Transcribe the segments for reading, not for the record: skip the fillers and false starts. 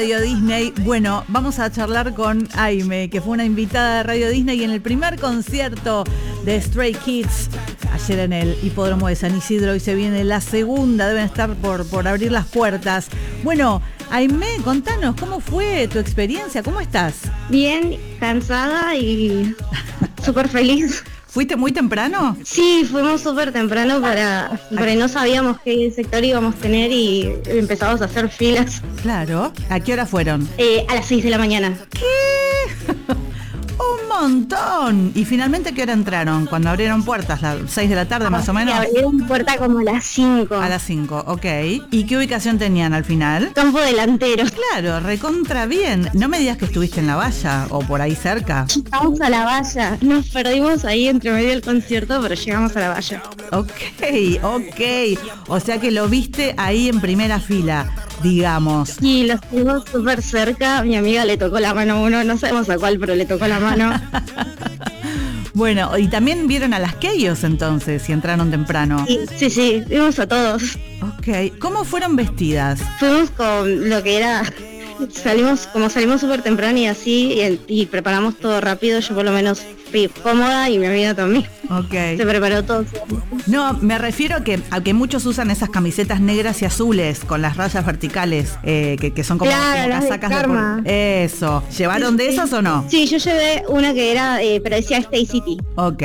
Radio Disney. Bueno, vamos a charlar con Aimee, que fue una invitada de Radio Disney en el primer concierto de Stray Kids ayer en el Hipódromo de San Isidro, y se viene la segunda, deben estar por abrir las puertas. Bueno, Aimee, contanos, ¿cómo fue tu experiencia? ¿Cómo estás? Bien, cansada y súper feliz. ¿Fuiste muy temprano? Sí, fuimos súper temprano porque no sabíamos qué sector íbamos a tener y empezamos a hacer filas. Claro. ¿A qué hora fueron? A las 6 de la mañana. ¿Qué? Un montón. ¿Y finalmente a qué hora entraron? Cuando abrieron puertas, las 6 de la tarde más o menos. Abrieron puerta como a las 5. A las 5, ok. ¿Y qué ubicación tenían al final? Campo delantero. Claro, recontra bien. No me digas que estuviste en la valla o por ahí cerca. Llegamos a la valla. Nos perdimos ahí entre medio del concierto, pero llegamos a la valla. Ok. O sea que lo viste ahí en primera fila, digamos. Y los tuvimos súper cerca. Mi amiga le tocó la mano a uno, no sabemos a cuál, pero le tocó la mano. Bueno, y también vieron a las Keyos entonces, y entraron temprano. Sí, vimos a todos. Ok, ¿cómo fueron vestidas? Fuimos con lo que era, salimos súper temprano y así, y preparamos todo rápido. Yo por lo menos fui cómoda y mi amiga también. Ok. Se preparó todo. No, me refiero a que muchos usan esas camisetas negras y azules con las rayas verticales, que son como, claro, como casacas de Karma. Eso. ¿Llevaron de esas o no? Sí, yo llevé una que era, pero decía Stay City. Ok,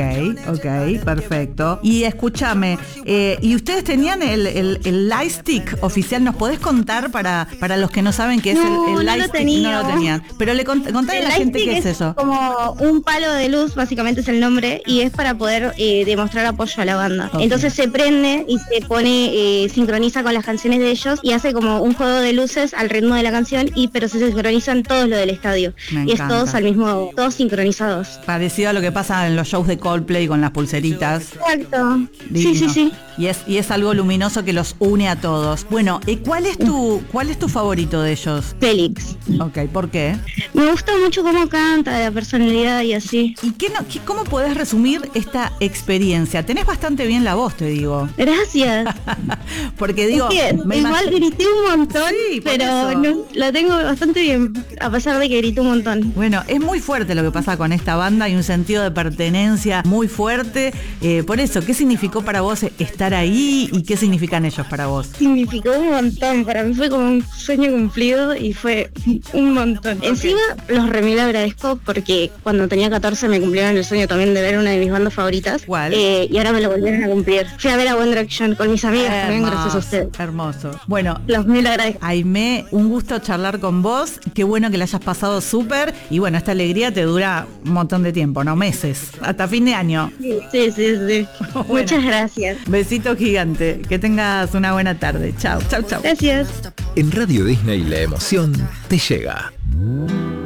perfecto. Y escúchame, ¿y ustedes tenían el lightstick oficial? ¿Nos podés contar para los que no saben qué es el lightstick? No lo tenían. Pero contale a la gente qué es eso. Como un palo de luz, básicamente es el nombre, y es para poder demostrar apoyo a la banda. Okay. Entonces se prende y se pone, sincroniza con las canciones de ellos y hace como un juego de luces al ritmo de la canción, pero se sincronizan todos lo del estadio. Y es todos al mismo, todos sincronizados. Parecido a lo que pasa en los shows de Coldplay con las pulseritas. Exacto. Divino. Sí. Y es algo luminoso que los une a todos. Bueno, ¿cuál es tu favorito de ellos? Félix. Ok, ¿por qué? Me gusta mucho cómo canta, la personalidad y así. ¿Y cómo podés resumir esta experiencia? Tenés bastante bien la voz, te digo. Gracias. Porque digo... igual grité un montón, sí, pero no, la tengo bastante bien, a pesar de que grité un montón. Bueno, es muy fuerte lo que pasa con esta banda, hay un sentido de pertenencia muy fuerte. Por eso, ¿qué significó para vos estar ahí y qué significan ellos para vos? Significó un montón, para mí fue como un sueño cumplido y fue un montón. Okay. Encima los remil agradezco porque cuando tenía 14 me cumplieron el sueño también de ver una de mis bandas favoritas. ¿Cuál? Y ahora me lo volvieron a cumplir. Fui a ver a One Direction con mis amigas también, gracias a ustedes. Hermoso. Bueno, los mil agradezco. Aimee, un gusto charlar con vos. Qué bueno que la hayas pasado súper. Y bueno, esta alegría te dura un montón de tiempo, ¿no? Meses. Hasta fin de año. Sí. Bueno, muchas gracias. Besito gigante. Que tengas una buena tarde. Chau. Gracias. En Radio Disney la emoción te llega.